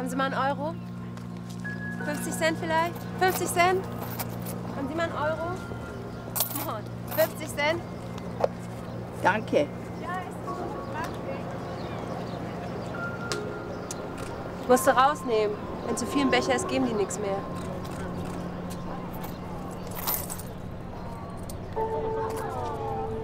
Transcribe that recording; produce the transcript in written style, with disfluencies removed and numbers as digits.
Haben Sie mal einen Euro? 50 Cent vielleicht? 50 Cent? Haben Sie mal einen Euro? Come on. 50 Cent? Danke. Ja, ist gut. Danke. Ich musste rausnehmen. Wenn zu viel im Becher ist, geben die nichts mehr.